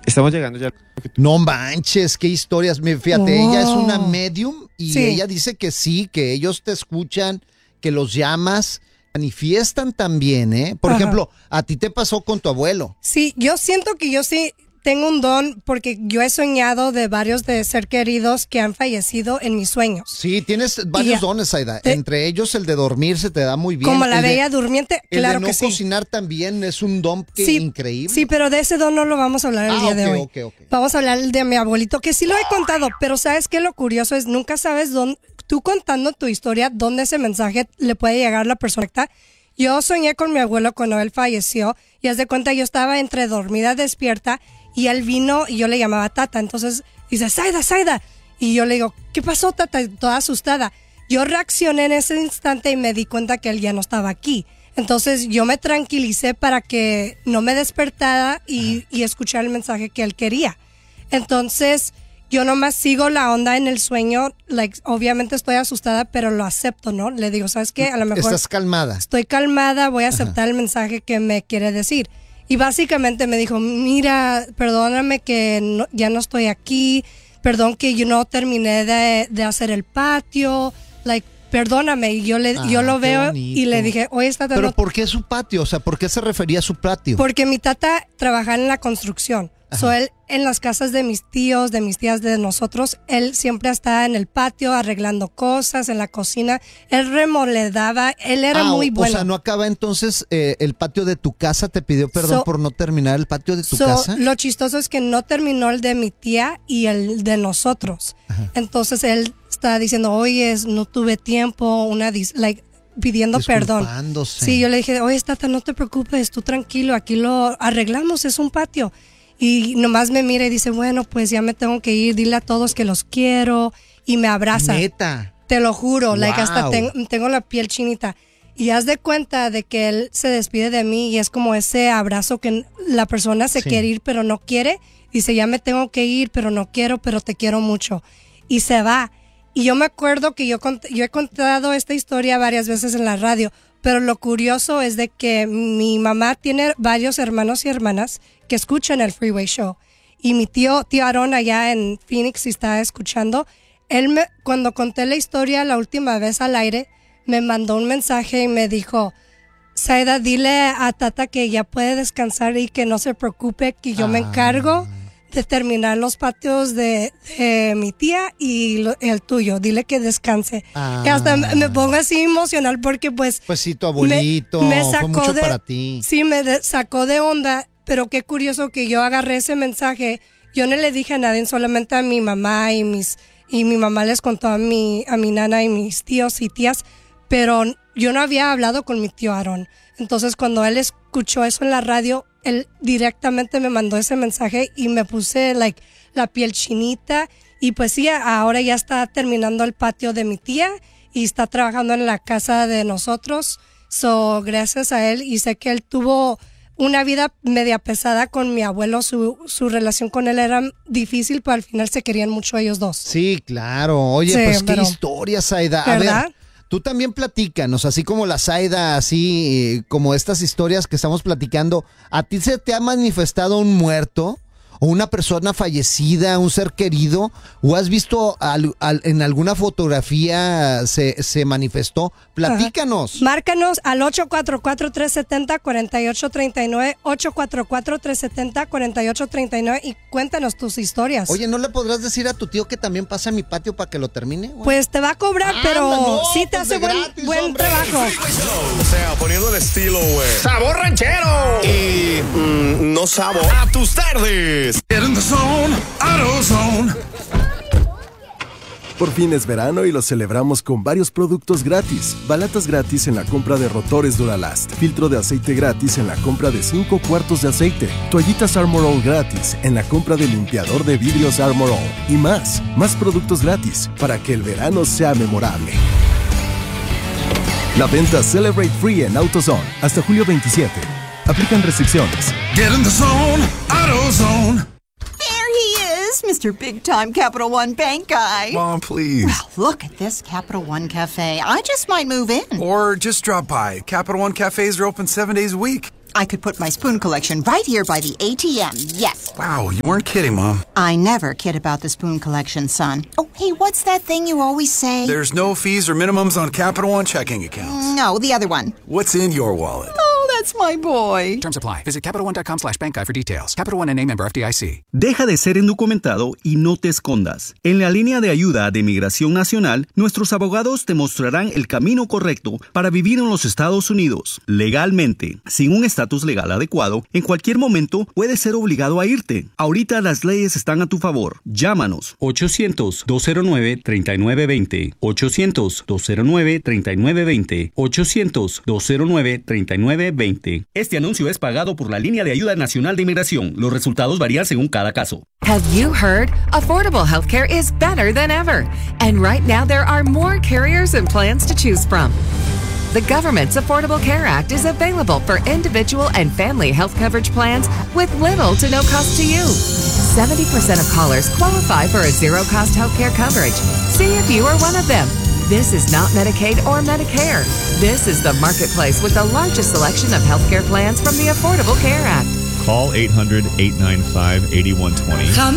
Estamos llegando ya. No manches, qué historias. Fíjate, ella es una medium y Sí. ella dice que sí, que ellos te escuchan, que los llamas, manifiestan también, ¿eh? Por ejemplo, a ti te pasó con tu abuelo. Sí, yo siento que yo sí tengo un don porque yo he soñado de varios de ser queridos que han fallecido en mis sueños. Sí, tienes varios dones, Aida. Entre ellos el de dormir se te da muy bien. Como la bella durmiente, claro el de que no sí. cocinar también es un don que increíble. Sí, pero de ese don no lo vamos a hablar el día de hoy. Ok. Vamos a hablar de mi abuelito, que sí lo he contado, pero ¿sabes qué? Lo curioso es, nunca sabes dónde, tú contando tu historia, dónde ese mensaje le puede llegar a la persona. Yo soñé con mi abuelo cuando él falleció y haz de cuenta yo estaba entre dormida, despierta y él vino y yo le llamaba Tata. Entonces dice, Saida. Y yo le digo, ¿qué pasó, Tata? Toda asustada. Yo reaccioné en ese instante y me di cuenta que él ya no estaba aquí. Entonces yo me tranquilicé para que no me despertara y escuchar el mensaje que él quería. Entonces yo nomás sigo la onda en el sueño, obviamente estoy asustada, pero lo acepto, ¿no? Le digo, ¿sabes qué? A lo mejor estás calmada. Estoy calmada, voy a aceptar el mensaje que me quiere decir. Y básicamente me dijo, mira, perdóname que ya no estoy aquí, perdón que yo no terminé de hacer el patio, perdóname. Y yo lo veo bonito. y le dije, oye, tata, ¿Pero por qué su patio? O sea, ¿por qué se refería a su patio? porque mi tata trabajaba en la construcción. Él en las casas de mis tíos, de mis tías, de nosotros, él siempre estaba en el patio arreglando cosas, en la cocina. Él remodelaba, él era muy bueno. O sea, ¿no acaba entonces el patio de tu casa? ¿Te pidió perdón por no terminar el patio de tu casa? Lo chistoso es que no terminó el de mi tía y el de nosotros. Entonces él está diciendo, oye, no tuve tiempo, pidiendo perdón. Sí, yo le dije, oye, tata, no te preocupes, tú tranquilo, aquí lo arreglamos, es un patio. Y nomás me mira y dice, bueno, pues ya me tengo que ir, dile a todos que los quiero, y me abraza. ¿Neta? Te lo juro, Wow. hasta tengo la piel chinita. Y haz de cuenta de que él se despide de mí y es como ese abrazo que la persona se quiere ir pero no quiere. Dice, ya me tengo que ir, pero no quiero, pero te quiero mucho. Y se va. Y yo me acuerdo que yo he contado esta historia varias veces en la radio, pero lo curioso es de que mi mamá tiene varios hermanos y hermanas que escuchan el Freeway Show. Y mi tío Aarón allá en Phoenix está escuchando. Cuando conté la historia la última vez al aire, me mandó un mensaje y me dijo, Saida, dile a Tata que ya puede descansar y que no se preocupe, que yo me encargo de terminar los patios de mi tía y el tuyo. Dile que descanse. Y hasta me pongo así emocional porque pues sí, tu abuelito me sacó fue mucho para ti. Sí, sacó de onda, pero qué curioso que yo agarré ese mensaje. Yo no le dije a nadie, solamente a mi mamá y mi mamá les contó a mi nana y mis tíos y tías, pero yo no había hablado con mi tío Aarón. Entonces cuando él escuchó eso en la radio, él directamente me mandó ese mensaje y me puse la piel chinita. Y pues sí, ahora ya está terminando el patio de mi tía y está trabajando en la casa de nosotros. Gracias a él, y sé que él tuvo una vida media pesada con mi abuelo. Su relación con él era difícil, pero al final se querían mucho ellos dos. Sí, claro. Oye, Sí, pues qué historias, Aida. A ¿verdad? ver, tú también platícanos, así como la Saida, así como estas historias que estamos platicando. ¿A ti se te ha manifestado un muerto o una persona fallecida, un ser querido? ¿O has visto en alguna fotografía se manifestó? Platícanos. Márcanos al 844-370-4839, 844-370-4839 y cuéntanos tus historias. Oye, ¿no le podrás decir a tu tío que también pase a mi patio para que lo termine? Güey? Pues te va a cobrar, pero no, sí te pues hace de gratis, buen hombre. trabajo. O sea, poniendo el estilo, güey. ¡Sabor ranchero! Y no sabo. A tus tardes. Get in the zone, AutoZone. Por fin es verano y lo celebramos con varios productos gratis. Balatas gratis en la compra de rotores Duralast. Filtro de aceite gratis en la compra de 5 cuartos de aceite. Toallitas Armor All gratis en la compra de limpiador de vidrios Armor All. Y más productos gratis para que el verano sea memorable. La venta Celebrate Free en AutoZone hasta julio 27. Aplican restricciones. Get in the zone, AutoZone. There he is, Mr. Big Time Capital One Bank guy. Mom, please. Well, look at this Capital One Cafe. I just might move in. Or just drop by. Capital One cafes are open 7 days a week. I could put my spoon collection right here by the ATM, yes. Wow, you weren't kidding, Mom. I never kid about the spoon collection, son. Oh, hey, what's that thing you always say? There's no fees or minimums on Capital One checking accounts. No, the other one. What's in your wallet? Oh, that's my boy. Terms apply. Visit CapitalOne.com/bank guide for details. Capital One N.A. member FDIC. Deja de ser indocumentado y no te escondas. En la línea de ayuda de Migración Nacional, nuestros abogados te mostrarán el camino correcto para vivir en los Estados Unidos. Legalmente, sin un estatus legal adecuado, en cualquier momento puedes ser obligado a irte. Ahorita las leyes están a tu favor. Llámanos 800-209-3920, 800-209-3920, 800-209-3920. Este anuncio es pagado por la línea de ayuda nacional de inmigración. Los resultados varían según cada caso. Have you heard? Affordable healthcare is better than ever. And right now there are more carriers and plans to choose from. The government's Affordable Care Act is available for individual and family health coverage plans with little to no cost to you. 70% of callers qualify for a zero-cost healthcare coverage. See if you are one of them. This is not Medicaid or Medicare. This is the marketplace with the largest selection of healthcare plans from the Affordable Care Act. Call 800-895-8120.